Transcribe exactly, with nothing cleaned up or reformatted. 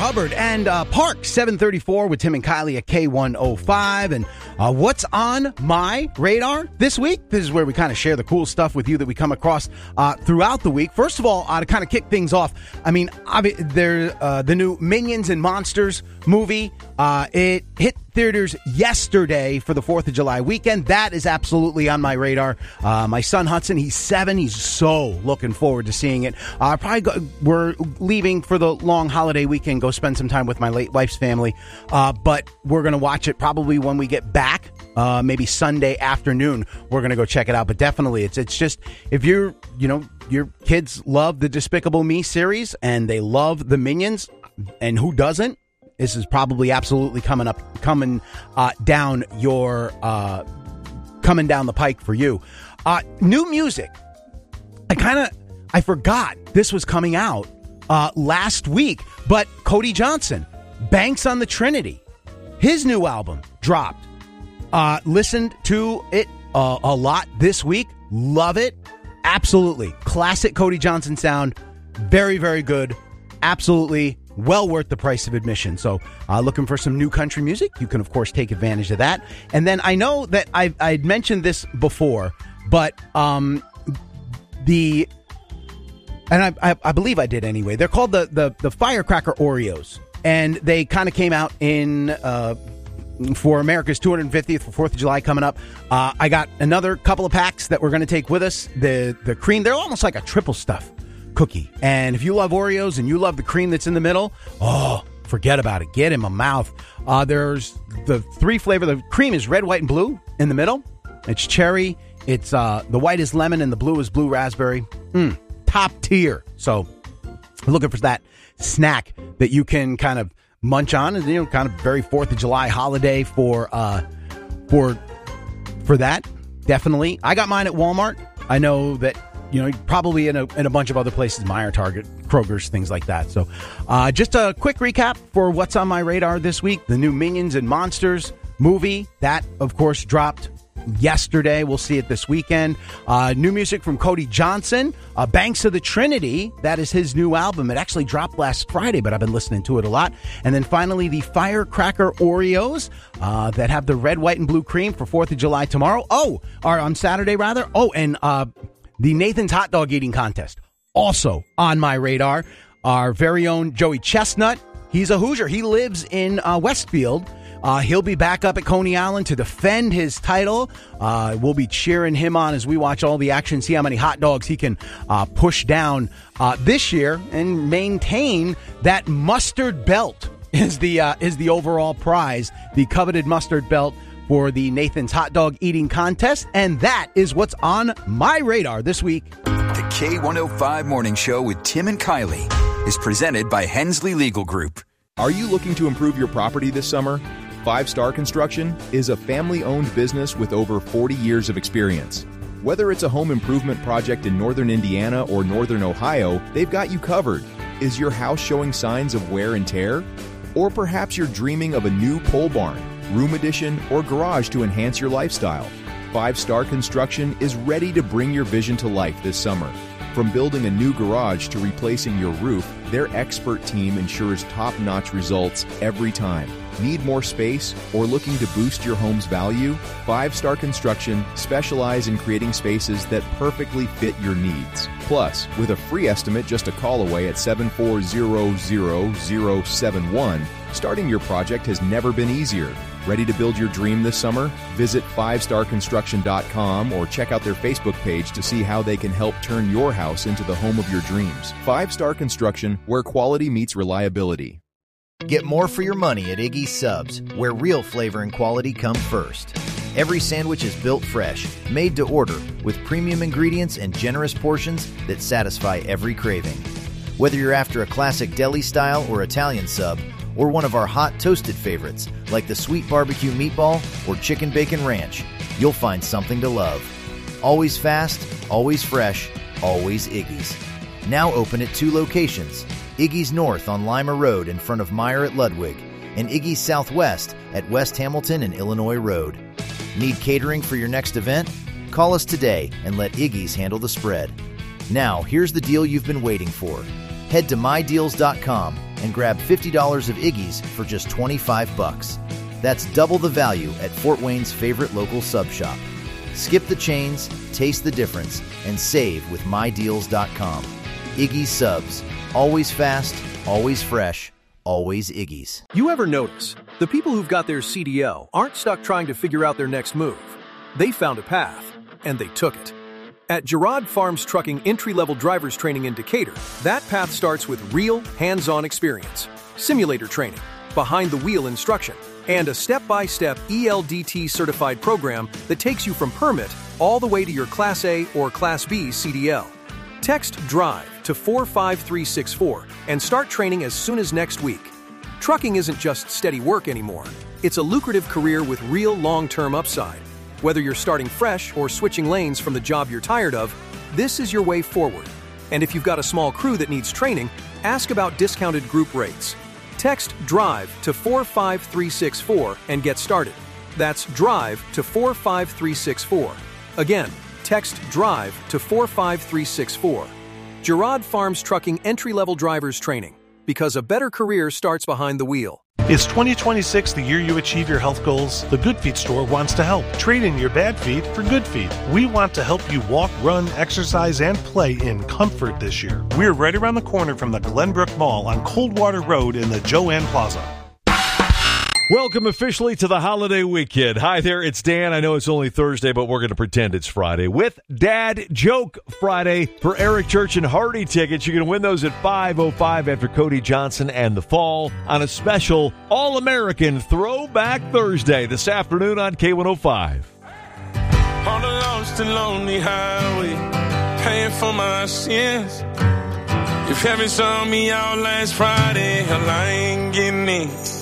Hubbard and uh, Park, seven thirty-four with Tim and Kylie at K one oh five. And uh, what's on my radar this week? This is where we kind of share the cool stuff with you that we come across uh, throughout the week. First of all, uh, to kind of kick things off, I mean, there uh, the new Minions and Monsters movie, uh, it hit theaters yesterday for the fourth of July weekend. That is absolutely on my radar. Uh, my son Hudson, he's seven. He's so looking forward to seeing it. Uh, probably go, we're leaving for the long holiday weekend, go spend some time with my late wife's family. Uh, but we're going to watch it probably when we get back, uh, maybe Sunday afternoon. We're going to go check it out. But definitely, it's it's just, if you're, you know, your kids love the Despicable Me series and they love the Minions, and who doesn't? This is probably absolutely coming up, coming uh, down your, uh, coming down the pike for you. Uh, new music. I kind of, I forgot this was coming out uh, last week, but Cody Johnson, Banks on the Trinity, his new album dropped. Uh, listened to it uh, a lot this week. Love it. Absolutely. Classic Cody Johnson sound. Very, very good. Absolutely well worth the price of admission. So uh, looking for some new country music, you can, of course, take advantage of that. And then I know that I I'd mentioned this before, but um, the, and I, I, I believe I did anyway, they're called the, the, the Firecracker Oreos. And they kind of came out in... Uh, for America's two hundred fiftieth for fourth of July coming up. Uh, I got another couple of packs that we're going to take with us. The the cream, they're almost like a triple stuff cookie. And if you love Oreos and you love the cream that's in the middle, oh, forget about it. Get in my mouth. Uh, there's the three flavor. The cream is red, white, and blue in the middle. It's cherry. It's uh, the white is lemon and the blue is blue raspberry. Mm, top tier. So looking for that snack that you can kind of munch on, and you know, kind of very fourth of July holiday for uh for for that. Definitely. I got mine at Walmart. I know that, you know, probably in a in a bunch of other places, Meijer, Target, Kroger's, things like that. So uh just a quick recap for what's on my radar this week. The new Minions and Monsters movie, that of course dropped yesterday. We'll see it this weekend. Uh, new music from Cody Johnson, uh, Banks of the Trinity. That is his new album. It actually dropped last Friday, but I've been listening to it a lot. And then finally, the Firecracker Oreos uh, that have the red, white, and blue cream for fourth of July tomorrow. Oh, or on Saturday, rather. Oh, and uh, the Nathan's Hot Dog Eating Contest. Also on my radar. Our very own Joey Chestnut. He's a Hoosier. He lives in uh, Westfield. Uh, he'll be back up at Coney Island to defend his title. Uh, we'll be cheering him on as we watch all the action, see how many hot dogs he can uh, push down uh, this year and maintain that mustard belt is the uh, is the overall prize, the coveted mustard belt for the Nathan's Hot Dog Eating Contest. And that is what's on my radar this week. The K one oh five Morning Show with Tim and Kylie is presented by Hensley Legal Group. Are you looking to improve your property this summer? Five Star Construction is a family-owned business with over forty years of experience. Whether it's a home improvement project in northern Indiana or northern Ohio, they've got you covered. Is your house showing signs of wear and tear? Or perhaps you're dreaming of a new pole barn, room addition, or garage to enhance your lifestyle. Five Star Construction is ready to bring your vision to life this summer. From building a new garage to replacing your roof, their expert team ensures top-notch results every time. Need more space or looking to boost your home's value? Five Star Construction specialize in creating spaces that perfectly fit your needs. Plus, with a free estimate just a call away at seven four zero zero zero seven one, starting your project has never been easier. Ready to build your dream this summer? Visit five star construction dot com or check out their Facebook page to see how they can help turn your house into the home of your dreams. Five Star Construction, where quality meets reliability. Get more for your money at Iggy's Subs, where real flavor and quality come first. Every sandwich is built fresh, made to order, with premium ingredients and generous portions that satisfy every craving. Whether you're after a classic deli style or Italian sub, or one of our hot toasted favorites like the sweet barbecue meatball or chicken bacon ranch, you'll find something to love. Always fast, always fresh, always Iggy's. Now open at two locations. Iggy's North on Lima Road in front of Meyer at Ludwig, and Iggy's Southwest at West Hamilton and Illinois Road. Need catering for your next event? Call us today and let Iggy's handle the spread. Now, here's the deal you've been waiting for. Head to my deals dot com, and grab fifty dollars of Iggy's for just twenty-five bucks. That's double the value at Fort Wayne's favorite local sub shop. Skip the chains, taste the difference, and save with my deals dot com. Iggy's Subs. Always fast, always fresh, always Iggy's. You ever notice the people who've got their C D L aren't stuck trying to figure out their next move? They found a path, and they took it. At Girard Farms Trucking Entry-Level Drivers Training in Decatur, that path starts with real, hands-on experience, simulator training, behind-the-wheel instruction, and a step-by-step E L D T-certified program that takes you from permit all the way to your Class A or Class B C D L. Text DRIVE to four five three six four and start training as soon as next week. Trucking isn't just steady work anymore. It's a lucrative career with real long-term upside. Whether you're starting fresh or switching lanes from the job you're tired of, this is your way forward. And if you've got a small crew that needs training, ask about discounted group rates. Text DRIVE to four five three six four and get started. That's DRIVE to four five three six four. Again, text DRIVE to four five three six four. Girard Farms Trucking Entry-Level Drivers Training, because a better career starts behind the wheel. Is twenty twenty-six the year you achieve your health goals? The Good Feet store wants to help. Trade in your bad feet for good feet. We want to help you walk, run, exercise, and play in comfort this year. We're right around the corner from the Glenbrook Mall on Coldwater Road in the Joanne Plaza. Welcome officially to the holiday weekend. Hi there, it's Dan. I know it's only Thursday, but we're going to pretend it's Friday with Dad Joke Friday. For Eric Church and Hardy tickets, you can win those at five oh five after Cody Johnson and The Fall on a special All-American Throwback Thursday this afternoon on K one oh five. On the lost and lonely highway, paying for my sins. If heaven saw me out last Friday, hell, I ain't getting in.